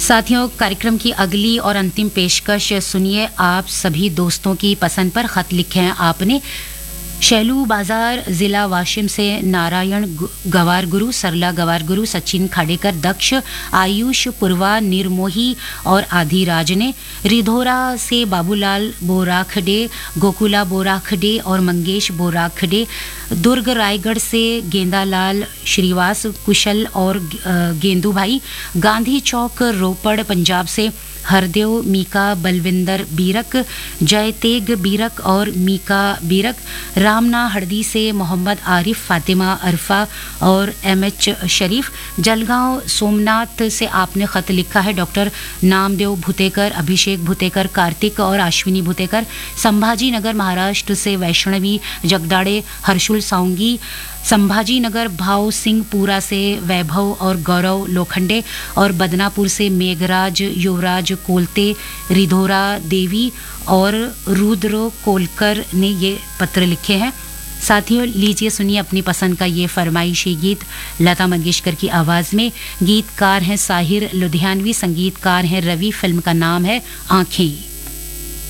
साथियों, कार्यक्रम की अगली और अंतिम पेशकश सुनिए। आप सभी दोस्तों की पसंद पर खत लिखे हैं आपने। शैलू बाजार जिला वाशिम से नारायण गवार गुरु, सरला गवार गुरु, सचिन खाडेकर, दक्ष, आयुष, पूर्वा, निर्मोही और आधिराज ने। रिधोरा से बाबूलाल बोराखडे, गोकुला बोराखडे और मंगेश बोराखडे। दुर्ग रायगढ़ से गेंदालाल श्रीवास, कुशल और गेंदू भाई। गांधी चौक रोपड़ पंजाब से हरदेव, मीका, बलविंदर बीरक, जयतेग बीरक और मीका बीरक। रामना हरदी से मोहम्मद आरिफ, फातिमा अरफा और एमएच शरीफ। जलगांव सोमनाथ से आपने खत लिखा है डॉक्टर नामदेव भुतेकर, अभिषेक भुतेकर, कार्तिक और अश्विनी भुतेकर। संभाजी नगर महाराष्ट्र से वैष्णवी जगदाड़े, हर्षुल साउंगी। संभाजी नगर भाव सिंहपुरा से वैभव और गौरव लोखंडे और बदनापुर से मेघराज, युवराज कोलते, रिधोरा देवी और रुद्र कोलकर ने ये पत्र लिखे हैं। साथियों, लीजिए सुनिए अपनी पसंद का ये फरमाइशी गीत लता मंगेशकर की आवाज़ में। गीतकार हैं साहिर लुधियानवी, संगीतकार हैं रवि, फिल्म का नाम है आँखें।